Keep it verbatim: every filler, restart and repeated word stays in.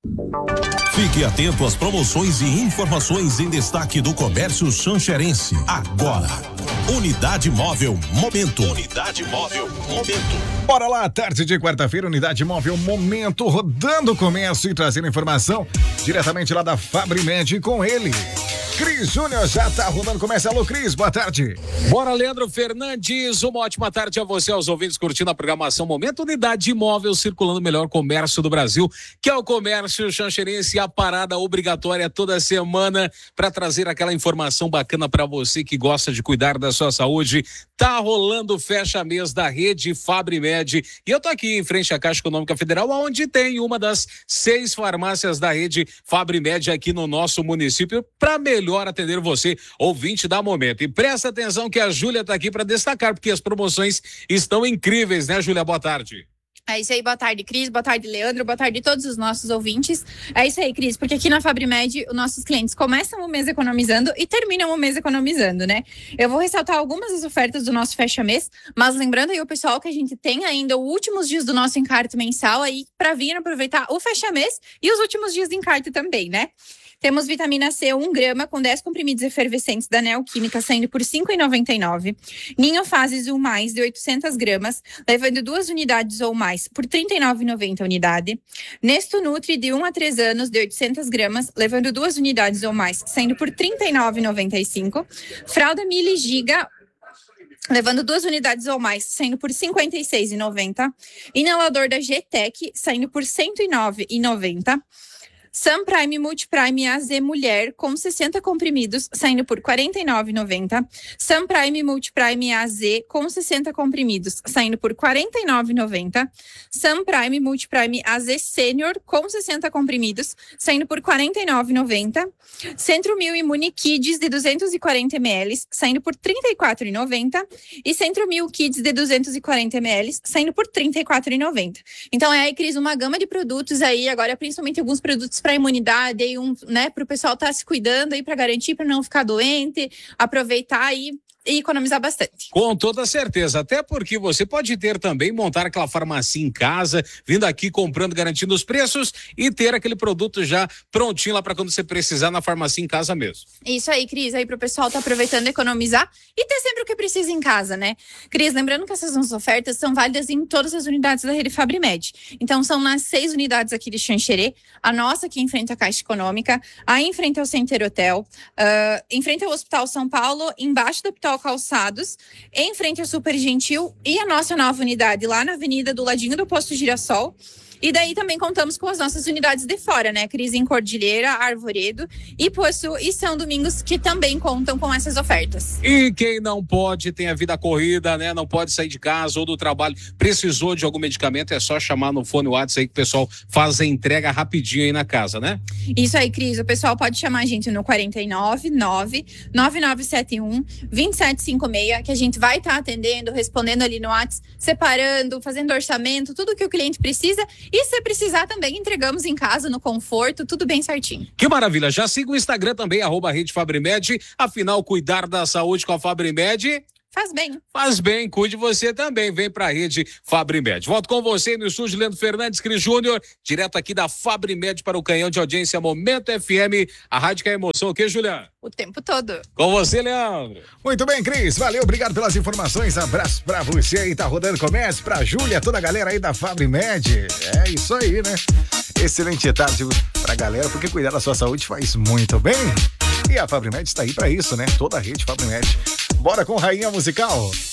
Fique atento às promoções e informações em destaque do comércio xanxerense. Agora, Unidade Móvel Momento. Unidade Móvel Momento. Bora lá, tarde de quarta-feira, Unidade Móvel Momento, rodando o comércio e trazendo informação diretamente lá da Fabrimed com ele. Cris Júnior já tá rodando, começa. Alô, Cris, boa tarde. Bora, Leandro Fernandes, uma ótima tarde a você, aos ouvintes curtindo a programação Momento. Unidade Móvel, circulando o melhor comércio do Brasil, que é o comércio xanxerense, a parada obrigatória toda semana para trazer aquela informação bacana para você que gosta de cuidar da sua saúde. Tá rolando o fecha-mês da rede Fabrimed e eu tô aqui em frente à Caixa Econômica Federal, onde tem uma das seis farmácias da rede Fabrimed aqui no nosso município para melhor atender você, ouvinte da Momento. E presta atenção que a Júlia tá aqui para destacar, porque as promoções estão incríveis, né, Júlia? Boa tarde. É isso aí, boa tarde, Cris, boa tarde, Leandro, boa tarde a todos os nossos ouvintes. É isso aí, Cris, porque aqui na Fabrimed, os nossos clientes começam o mês economizando e terminam o mês economizando, né? Eu vou ressaltar algumas das ofertas do nosso fecha-mês, mas lembrando aí o pessoal que a gente tem ainda os últimos dias do nosso encarte mensal aí para vir aproveitar o fecha-mês e os últimos dias de encarte também, né? Temos vitamina C, um grama, com dez comprimidos efervescentes da Neoquímica, saindo por cinco reais e noventa e nove centavos. Ninho Fases um mais, de oitocentas gramas, levando duas unidades ou mais, por trinta e nove reais e noventa centavos a unidade. Nesto Nutri, de um a três anos, de oitocentas gramas, levando duas unidades ou mais, saindo por trinta e nove reais e noventa e cinco centavos. Fralda Mili Giga, levando duas unidades ou mais, saindo por cinquenta e seis reais e noventa centavos. Inalador da G-Tech, saindo por cento e nove reais e noventa centavos. Sun Prime Multiprime A Z Mulher com sessenta comprimidos, saindo por quarenta e nove reais e noventa centavos. Sun Prime Multiprime A Z com sessenta comprimidos, saindo por quarenta e nove reais e noventa centavos. Sun Prime Multiprime A Z Senior com sessenta comprimidos, saindo por quarenta e nove reais e noventa centavos. Centro Mil Imune Kids de duzentos e quarenta mililitros, saindo por trinta e quatro reais e noventa centavos. E Centro Mil Kids de duzentos e quarenta mililitros, saindo por trinta e quatro reais e noventa centavos. Então é aí, Cris, uma gama de produtos aí, agora principalmente alguns produtos para imunidade, aí um, né, para o pessoal estar tá se cuidando aí para garantir, para não ficar doente, aproveitar aí e economizar bastante. Com toda certeza, até porque você pode ter também, montar aquela farmácia em casa, vindo aqui comprando, garantindo os preços e ter aquele produto já prontinho lá para quando você precisar na farmácia em casa mesmo. Isso aí, Cris, aí pro pessoal tá aproveitando economizar e ter sempre o que precisa em casa, né? Cris, lembrando que essas nossas ofertas são válidas em todas as unidades da rede Fabrimed. Então são nas seis unidades aqui de Xanxerê, a nossa aqui em frente à Caixa Econômica, aí em frente ao Center Hotel, uh, em frente ao Hospital São Paulo, embaixo do Hospital Calçados, em frente ao Super Gentil e a nossa nova unidade lá na avenida do ladinho do Posto Girassol. E daí também contamos com as nossas unidades de fora, né? Cris em Cordilheira, Arvoredo, Ipuaçu e São Domingos, que também contam com essas ofertas. E quem não pode, tem a vida corrida, né? Não pode sair de casa ou do trabalho, precisou de algum medicamento, é só chamar no fone WhatsApp aí que o pessoal faz a entrega rapidinho aí na casa, né? Isso aí, Cris. O pessoal pode chamar a gente no quarenta e nove, nove, nove nove sete um, dois sete cinco seis, que a gente vai estar tá atendendo, respondendo ali no WhatsApp, separando, fazendo orçamento, tudo que o cliente precisa. E se precisar também, entregamos em casa, no conforto, tudo bem certinho. Que maravilha, já siga o Instagram também, arroba Rede Fabrimed, afinal, cuidar da saúde com a Fabrimed... Faz bem. Faz bem, cuide você também, vem pra Rede Fabrimed. Volto com você no estúdio, Leandro Fernandes, Cris Júnior, direto aqui da Fabrimed para o canhão de audiência Momento F M, a rádio que é emoção, o que, Juliana? O tempo todo. Com você, Leandro. Muito bem, Cris, valeu, obrigado pelas informações, abraço pra você aí, tá rodando comércio, pra Júlia, toda a galera aí da Fabrimed, é isso aí, né? Excelente tarde pra galera, porque cuidar da sua saúde faz muito bem. E a Fabrimed está aí pra isso, né? Toda a rede Fabrimed. Bora com Rainha Musical.